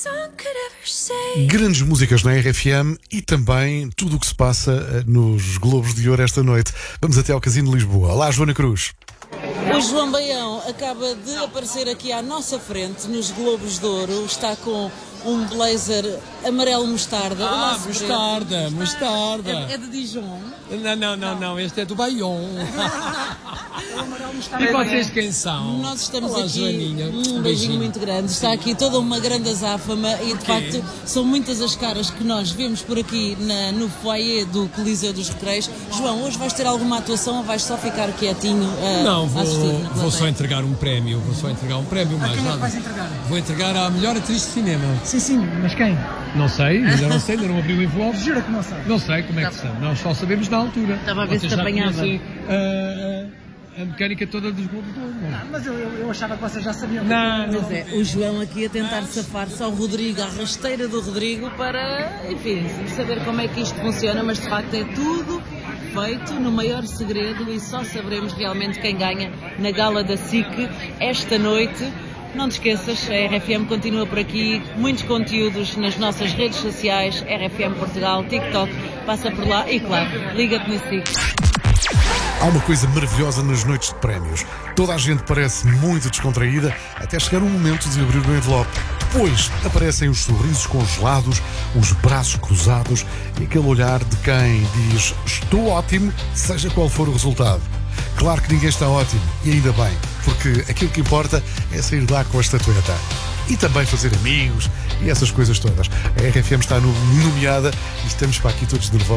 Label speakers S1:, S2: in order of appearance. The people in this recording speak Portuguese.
S1: Grandes músicas na RFM e também tudo o que se passa nos Globos de Ouro esta noite. Vamos até ao Casino de Lisboa. Olá, Joana Cruz.
S2: O João Baião acaba de aparecer aqui à nossa frente nos Globos de Ouro. Está com um blazer amarelo mostarda.
S3: Mostarda.
S2: É de Dijon.
S3: Não, este é do Baião. E vocês quem são?
S2: Nós estamos
S3: Olá,
S2: aqui.
S3: Joaninha.
S2: Um beijinho muito grande. Está aqui toda uma grande azáfama e de facto são muitas as caras que nós vemos por aqui no foyer do Coliseu dos Recreios. João, hoje vais ter alguma atuação ou vais só ficar quietinho a assistir?
S3: Vou só entregar um prémio. Mais
S4: quem é
S3: nada.
S4: que vais entregar?
S3: Vou entregar à melhor atriz de cinema.
S4: Sim, mas quem?
S3: Não sei, ainda não abri o envelope.
S4: Jura que não sabe?
S3: Não sei como é que são. Nós só sabemos na altura.
S2: Estava a ver se
S3: Vocês
S2: te
S3: já
S2: apanhava.
S3: conhecem, a mecânica toda dos Globos de Ouro, não é?
S4: Mas eu achava que vocês já sabiam.
S2: Mas é, o João aqui a tentar safar-se ao Rodrigo, à rasteira do Rodrigo, para, enfim, saber como é que isto funciona, mas de facto é tudo feito no maior segredo e só saberemos realmente quem ganha na gala da SIC esta noite. Não te esqueças, a RFM continua por aqui, muitos conteúdos nas nossas redes sociais, RFM Portugal, TikTok, passa por lá e claro, liga-te no SIC.
S1: Há uma coisa maravilhosa nas noites de prémios. Toda a gente parece muito descontraída até chegar o momento de abrir o envelope. Depois aparecem os sorrisos congelados, os braços cruzados e aquele olhar de quem diz estou ótimo, seja qual for o resultado. Claro que ninguém está ótimo, e ainda bem, porque aquilo que importa é sair lá com a estatueta. E também fazer amigos e essas coisas todas. A RFM está nomeada e estamos para aqui todos nervosos.